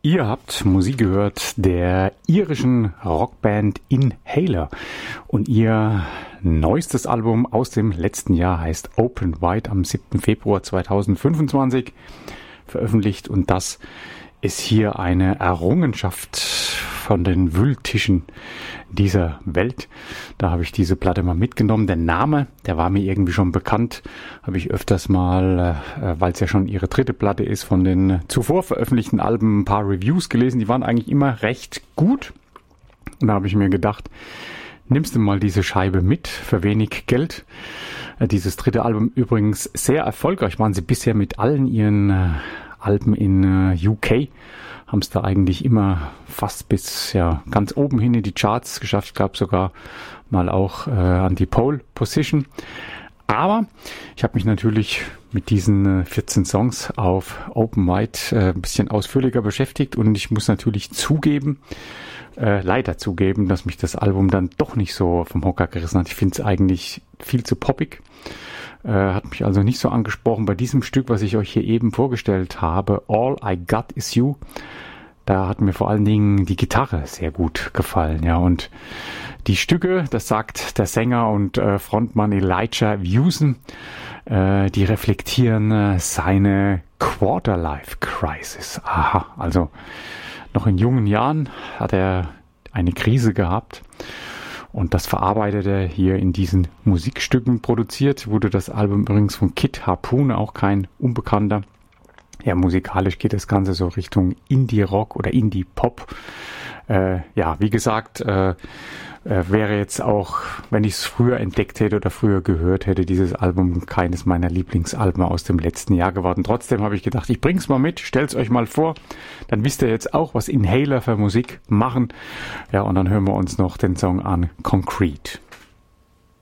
Ihr habt Musik gehört der irischen Rockband Inhaler und ihr neuestes Album aus dem letzten Jahr heißt Open Wide, am 7. Februar 2025 veröffentlicht, und das ist hier eine Errungenschaft von den Wühltischen dieser Welt. Da habe ich diese Platte mal mitgenommen. Der Name, der war mir irgendwie schon bekannt, habe ich öfters mal, weil es ja schon ihre dritte Platte ist, von den zuvor veröffentlichten Alben ein paar Reviews gelesen. Die waren eigentlich immer recht gut. Und da habe ich mir gedacht, nimmst du mal diese Scheibe mit für wenig Geld. Dieses dritte Album übrigens sehr erfolgreich. Waren sie bisher mit allen ihren Alben in UK. Haben es da eigentlich immer fast bis ganz oben hin in die Charts geschafft. Ich glaube sogar mal auch an die Pole Position. Aber ich habe mich natürlich mit diesen 14 Songs auf Open Wide ein bisschen ausführlicher beschäftigt, und ich muss natürlich leider zugeben, dass mich das Album dann doch nicht so vom Hocker gerissen hat. Ich finde es eigentlich viel zu poppig. Hat mich also nicht so angesprochen. Bei diesem Stück, was ich euch hier eben vorgestellt habe, All I Got Is You, da hat mir vor allen Dingen die Gitarre sehr gut gefallen. Ja, und die Stücke, das sagt der Sänger und Frontmann Elijah Wusen, die reflektieren seine Quarter-Life-Crisis. Aha, also noch in jungen Jahren hat er eine Krise gehabt. Und das verarbeitet er hier in diesen Musikstücken. Produziert wurde das Album übrigens von Kid Harpoon, auch kein Unbekannter. Ja, musikalisch geht das Ganze so Richtung Indie-Rock oder Indie-Pop. Wie gesagt, wäre jetzt auch, wenn ich es früher entdeckt hätte oder früher gehört hätte, dieses Album keines meiner Lieblingsalben aus dem letzten Jahr geworden. Trotzdem habe ich gedacht, ich bring's mal mit, stell's euch mal vor. Dann wisst ihr jetzt auch, was Inhaler für Musik machen. Ja, und dann hören wir uns noch den Song an, Concrete.